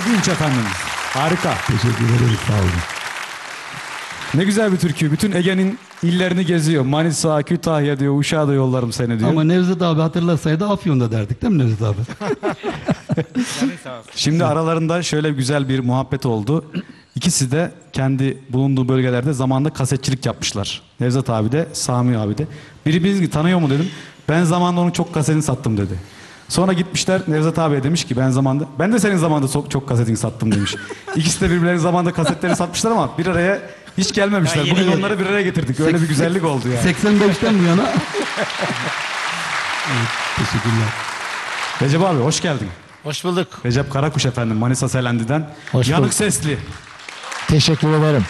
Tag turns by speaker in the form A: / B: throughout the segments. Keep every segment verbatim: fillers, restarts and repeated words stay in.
A: Dinç efendimiz. Harika.
B: Teşekkür ederim, sağ olun.
A: Ne güzel bir türkü. Bütün Ege'nin illerini geziyor. Manisa, Kütahya diyor, Uşak'a da yollarım seni diyor.
B: Ama Nevzat abi hatırlasaydı Afyon'da derdik değil mi Nevzat abi?
A: Şimdi aralarında şöyle güzel bir muhabbet oldu. İkisi de kendi bulunduğu bölgelerde zamanında kasetçilik yapmışlar. Nevzat abi de, Sami abi de. Biri bizi tanıyor mu dedim. Ben zamanında onun çok kasetini sattım dedi. Sonra gitmişler Nevzat abiye demiş ki ben zamanda ben de senin zamanında çok, çok kasetini sattım demiş. İkisi de birbirlerinin zamanında kasetlerini satmışlar ama bir araya hiç gelmemişler.
C: Ya,
A: Bugün
C: yeni
A: onları bir araya getirdik. Öyle bir güzellik oldu yani.
B: seksen beşten bu yana. Evet, teşekkürler.
A: Recep abi hoş geldin.
C: Hoş bulduk.
A: Recep Karakuş efendim Manisa Selendi'den.
C: Hoş
A: Yanık
C: bulduk.
A: sesli.
C: Teşekkür ederim.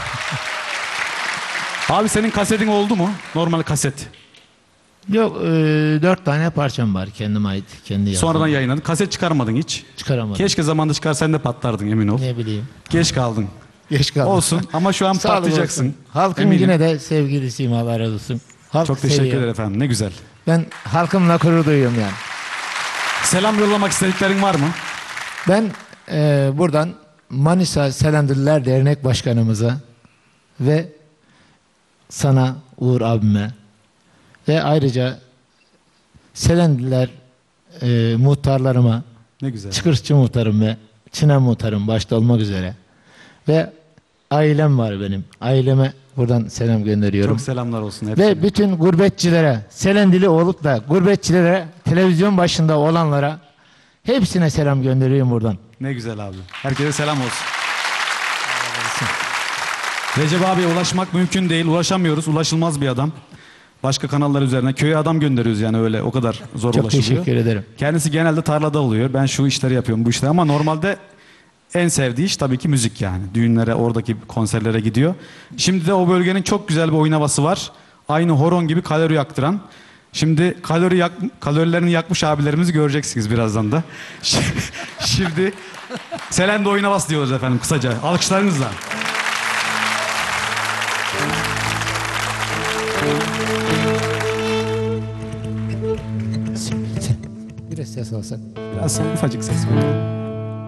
A: Abi senin kasetin oldu mu? Normal kaset.
C: Yok, e, dört tane parçam var kendime ait. Kendi yazdım.
A: Sonradan yayınladın. Kaset çıkarmadın hiç.
C: Çıkaramadım.
A: Keşke zamanında çıkar sen de patlardın emin ol.
C: Ne bileyim.
A: Geç kaldın.
C: Geç kaldım.
A: Olsun ama şu an
C: Sağ olun,
A: patlayacaksın.
C: olsun. Halkın
A: Eminim.
C: yine de sevgilisiyim, Allah razı olsun. Halk
A: Çok teşekkür
C: seviyor.
A: ederim efendim. Ne güzel.
C: Ben halkımla gurur duyuyorum yani.
A: Selam yollamak istediklerin var mı?
C: Ben e, buradan Manisa Selendililer Dernek Başkanımıza ve sana, Uğur abime ve ayrıca Selendililer e, muhtarlarıma,
A: Ne güzel.
C: Çıkırçı muhtarım ve Çinem muhtarım başta olmak üzere ve ailem var benim. Aileme buradan selam gönderiyorum.
A: Çok selamlar olsun hepsine.
C: Ve bütün gurbetçilere, Selendili olup da gurbetçilere, televizyon başında olanlara hepsine selam gönderiyorum buradan.
A: Ne güzel abi. Herkese selam olsun. Recep abiye ulaşmak mümkün değil. Ulaşamıyoruz. Ulaşılmaz bir adam. Başka kanallar üzerine köye adam gönderiyoruz yani öyle o kadar zor
C: Çok
A: ulaşılıyor.
C: teşekkür ederim.
A: Kendisi genelde tarlada oluyor. Ben şu işleri yapıyorum bu işleri ama normalde en sevdiği iş tabii ki müzik yani. Düğünlere, oradaki konserlere gidiyor. Şimdi de o bölgenin çok güzel bir oyun havası var. Aynı horon gibi kalori yaktıran. Şimdi kalori yak, kalorilerini yakmış abilerimizi göreceksiniz birazdan da. Şimdi Selendi oyun havası diyoruz efendim kısaca. Alkışlarınızla.
C: Biraz ses alsak.
A: Biraz ufacık ses var.